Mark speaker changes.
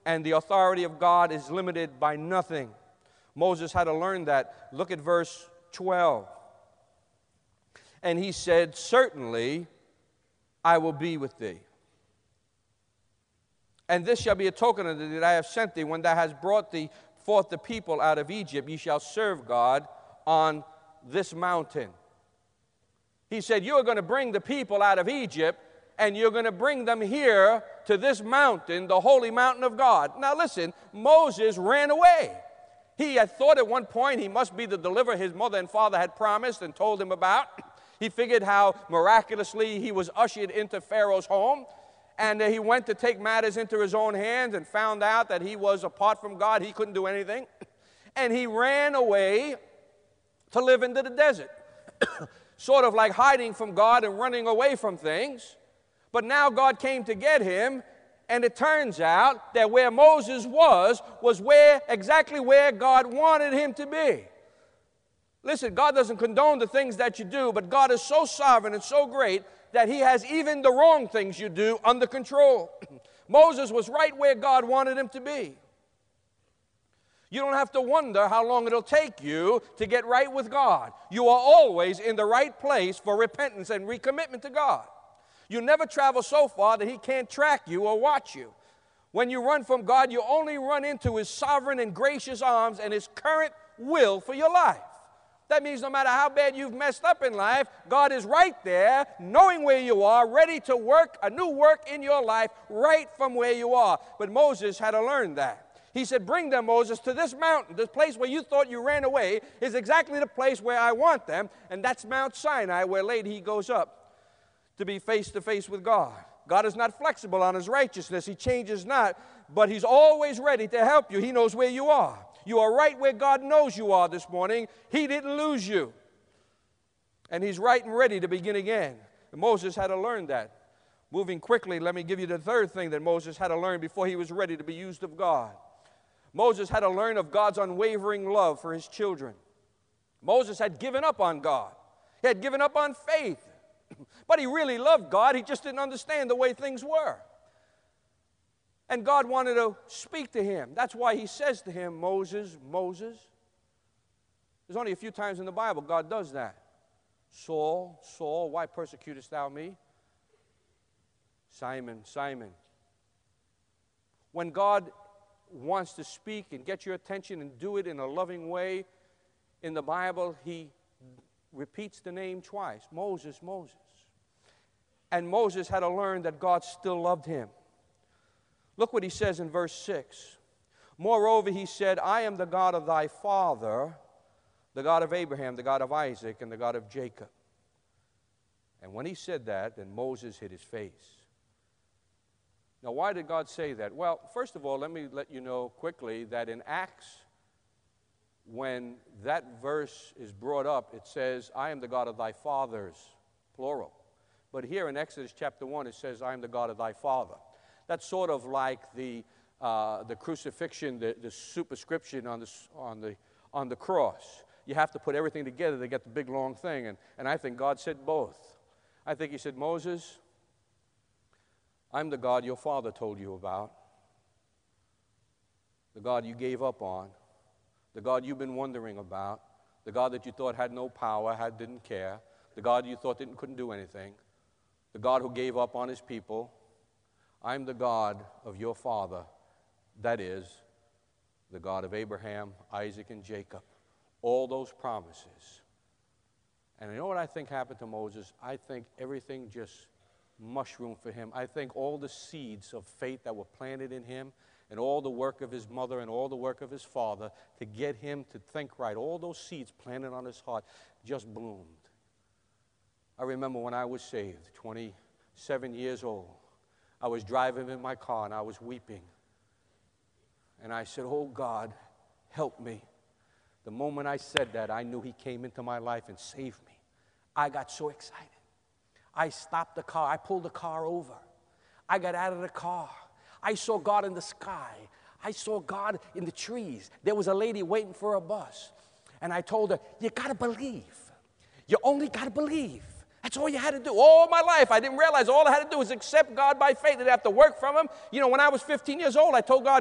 Speaker 1: and the authority of God is limited by nothing. Moses had to learn that. Look at verse 12. And he said, certainly I will be with thee. And this shall be a token unto thee that I have sent thee. When thou hast brought thee forth the people out of Egypt, ye shall serve God on this mountain. He said, you are going to bring the people out of Egypt, and you're going to bring them here to this mountain, the holy mountain of God. Now listen, Moses ran away. He had thought at one point he must be the deliverer his mother and father had promised and told him about. He figured how miraculously he was ushered into Pharaoh's home. And he went to take matters into his own hands and found out that he was apart from God. He couldn't do anything. And he ran away to live into the desert. Sort of like hiding from God and running away from things. But now God came to get him. And it turns out that where Moses was exactly where God wanted him to be. Listen, God doesn't condone the things that you do, but God is so sovereign and so great that he has even the wrong things you do under control. Moses was right where God wanted him to be. You don't have to wonder how long it'll take you to get right with God. You are always in the right place for repentance and recommitment to God. You never travel so far that he can't track you or watch you. When you run from God, you only run into his sovereign and gracious arms and his current will for your life. That means no matter how bad you've messed up in life, God is right there, knowing where you are, ready to work a new work in your life right from where you are. But Moses had to learn that. He said, bring them, Moses, to this mountain. This place where you thought you ran away is exactly the place where I want them, and that's Mount Sinai, where later he goes up to be face to face with God. God is not flexible on his righteousness. He changes not, but he's always ready to help you. He knows where you are. You are right where God knows you are this morning. He didn't lose you. And he's right and ready to begin again. And Moses had to learn that. Moving quickly, let me give you the third thing that Moses had to learn before he was ready to be used of God. Moses had to learn of God's unwavering love for his children. Moses had given up on God. He had given up on faith. But he really loved God. He just didn't understand the way things were. And God wanted to speak to him. That's why he says to him, Moses, Moses. There's only a few times in the Bible God does that. Saul, Saul, why persecutest thou me? Simon, Simon. When God wants to speak and get your attention and do it in a loving way, in the Bible, he repeats the name twice. Moses, Moses. And Moses had to learn that God still loved him. Look what he says in verse 6. Moreover, he said, I am the God of thy father, the God of Abraham, the God of Isaac, and the God of Jacob. And when he said that, then Moses hid his face. Now, why did God say that? Well, first of all, let me let you know quickly that in Acts, when that verse is brought up, it says, I am the God of thy fathers, plural. But here in Exodus chapter 1, it says, I am the God of thy father. That's sort of like the crucifixion, the superscription on the cross. You have to put everything together to get the big long thing. And I think God said both. I think he said, Moses, I'm the God your father told you about. The God you gave up on. The God you've been wondering about. The God that you thought had no power, didn't care. The God you thought couldn't do anything. The God who gave up on his people. I'm the God of your father, that is, the God of Abraham, Isaac, and Jacob. All those promises. And you know what I think happened to Moses? I think everything just mushroomed for him. I think all the seeds of faith that were planted in him, and all the work of his mother and all the work of his father to get him to think right, all those seeds planted on his heart just bloomed. I remember when I was saved, 27 years old. I was driving in my car and I was weeping. And I said, oh God, help me. The moment I said that, I knew he came into my life and saved me. I got so excited. I stopped the car. I pulled the car over. I got out of the car. I saw God in the sky. I saw God in the trees. There was a lady waiting for a bus. And I told her, you got to believe. You only got to believe. That's all you had to do. All my life, I didn't realize all I had to do was accept God by faith. I didn't have to work from him. You know, when I was 15 years old, I told God,